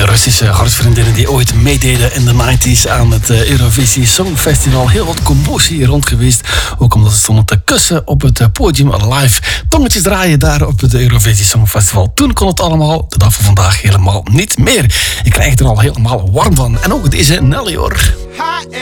Russische hartsvriendinnen die ooit meededen in de 90s aan het Eurovisie Songfestival. Heel wat commotie rond geweest. Ook omdat ze stonden te kussen op het podium live. Tongetjes draaien daar op het Eurovisie Songfestival. Toen kon het allemaal, de dag van vandaag helemaal niet meer. Ik krijg er al helemaal warm van. En ook deze Nelly hoor.